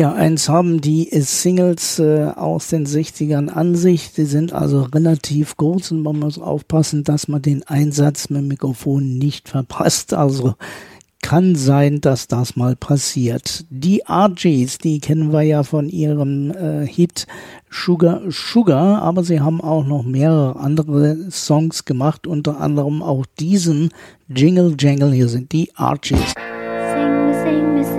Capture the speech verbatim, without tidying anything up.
Ja, eins haben die Singles äh, aus den sechzigern an sich. Die sind also relativ groß und man muss aufpassen, dass man den Einsatz mit dem Mikrofon nicht verpasst. Also kann sein, dass das mal passiert. Die Archies, die kennen wir ja von ihrem äh, Hit Sugar Sugar, aber sie haben auch noch mehrere andere Songs gemacht, unter anderem auch diesen Jingle Jangle. Hier sind die Archies.